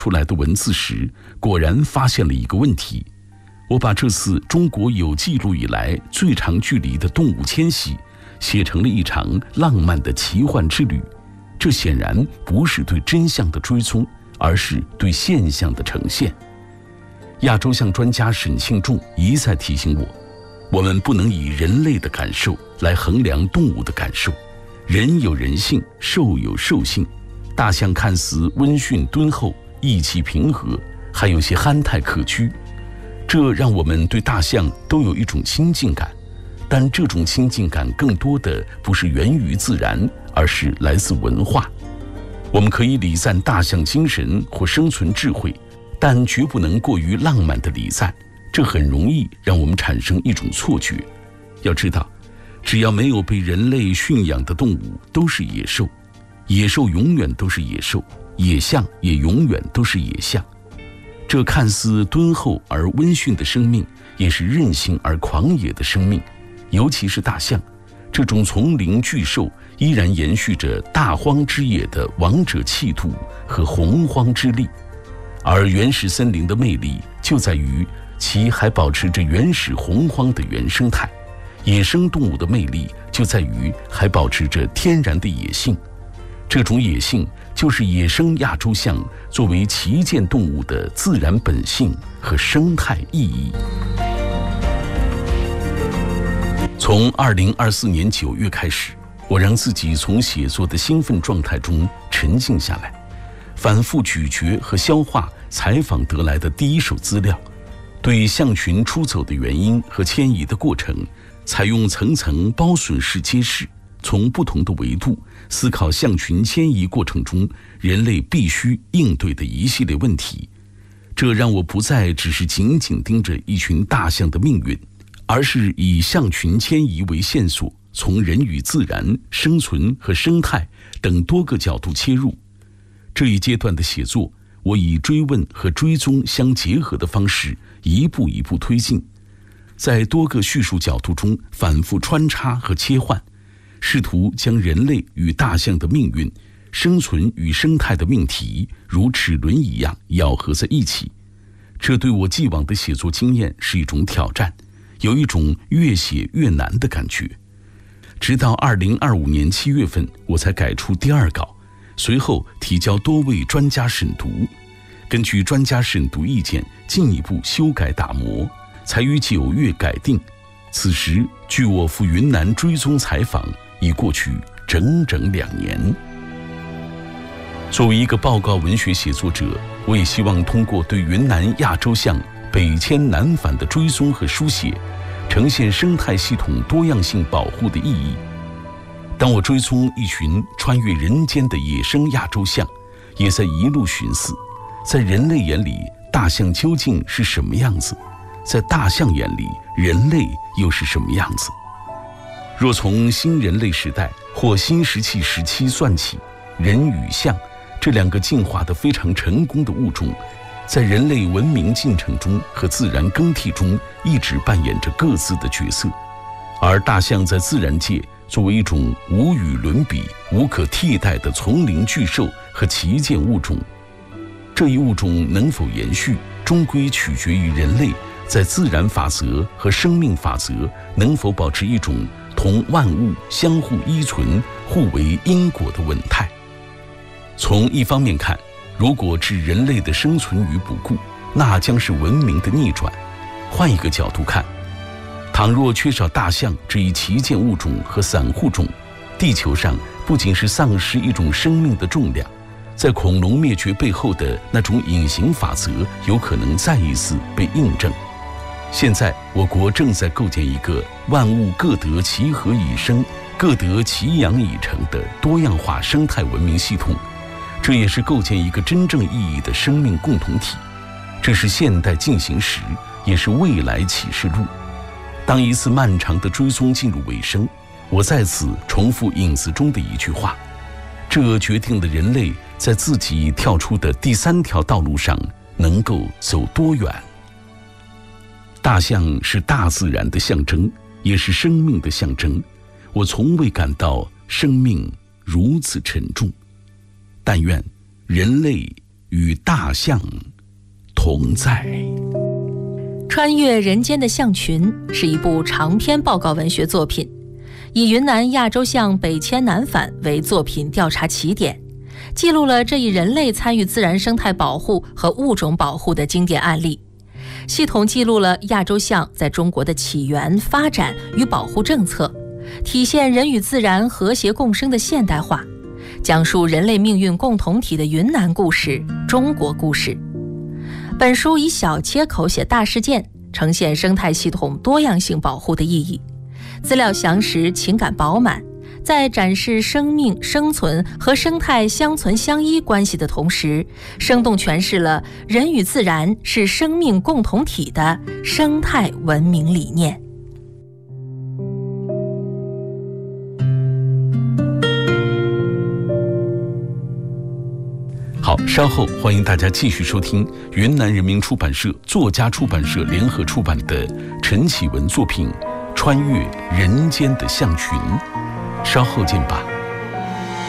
出来的文字时，果然发现了一个问题。我把这次中国有记录以来最长距离的动物迁徙写成了一场浪漫的奇幻之旅，这显然不是对真相的追踪，而是对现象的呈现。亚洲象专家沈庆仲一再提醒我们不能以人类的感受来衡量动物的感受，人有人性，兽有兽性。大象看似温驯敦厚，意气平和，还有些憨态可掬，这让我们对大象都有一种亲近感。但这种亲近感更多的不是源于自然，而是来自文化。我们可以礼赞大象精神或生存智慧，但绝不能过于浪漫的礼赞，这很容易让我们产生一种错觉。要知道，只要没有被人类驯养的动物都是野兽，野兽永远都是野兽，野象也永远都是野象。这看似敦厚而温驯的生命，也是任性而狂野的生命。尤其是大象，这种丛林巨兽依然延续着大荒之野的王者气度和洪荒之力。而原始森林的魅力就在于其还保持着原始洪荒的原生态，野生动物的魅力就在于还保持着天然的野性。这种野性就是野生亚洲象作为旗舰动物的自然本性和生态意义。从2024年9月开始，我让自己从写作的兴奋状态中沉静下来，反复咀嚼和消化采访得来的第一手资料，对象群出走的原因和迁移的过程采用层层包损式揭示，从不同的维度思考象群迁移过程中人类必须应对的一系列问题。这让我不再只是紧紧盯着一群大象的命运，而是以象群迁移为线索，从人与自然、生存和生态等多个角度切入。这一阶段的写作，我以追问和追踪相结合的方式一步一步推进，在多个叙述角度中反复穿插和切换，试图将人类与大象的命运、生存与生态的命题如齿轮一样咬合在一起。这对我既往的写作经验是一种挑战，有一种越写越难的感觉。直到2025年7月份，我才改出第二稿，随后提交多位专家审读，根据专家审读意见进一步修改打磨，才于9月改定。此时距我赴云南追踪采访已过去整整2年。作为一个报告文学写作者，我也希望通过对云南亚洲象北迁南返的追踪和书写，呈现生态系统多样性保护的意义。当我追踪一群穿越人间的野生亚洲象，也在一路寻思，在人类眼里大象究竟是什么样子，在大象眼里人类又是什么样子。若从新人类时代或新石器时期算起，人与象这两个进化得非常成功的物种，在人类文明进程中和自然更替中一直扮演着各自的角色。而大象在自然界作为一种无与伦比、无可替代的丛林巨兽和旗舰物种，这一物种能否延续，终归取决于人类在自然法则和生命法则能否保持一种同万物相互依存、互为因果的稳态。从一方面看，如果置人类的生存于不顾，那将是文明的逆转。换一个角度看，倘若缺少大象这一旗舰物种和散户种，地球上不仅是丧失一种生命的重量，在恐龙灭绝背后的那种隐形法则有可能再一次被印证。现在我国正在构建一个万物各得其和以生，各得其养以成的多样化生态文明系统，这也是构建一个真正意义的生命共同体。这是现代进行时，也是未来启示录。当一次漫长的追踪进入尾声，我在此重复影子中的一句话，这决定了人类在自己跳出的第3条道路上能够走多远。大象是大自然的象征，也是生命的象征。我从未感到生命如此沉重。但愿人类与大象同在。 穿越人间的象群是一部长篇报告文学作品，以云南亚洲象北迁南返为作品调查起点，记录了这一人类参与自然生态保护和物种保护的经典案例，系统记录了亚洲象在中国的起源、发展与保护政策，体现人与自然和谐共生的现代化，讲述人类命运共同体的云南故事、中国故事。本书以小切口写大事件，呈现生态系统多样性保护的意义，资料详实，情感饱满，在展示生命、生存和生态相存相依关系的同时，生动诠释了人与自然是生命共同体的生态文明理念。 好，稍后欢迎大家继续收听云南人民出版社作家出版社联合出版的陈启文作品《穿越人间的象群》，稍后见吧。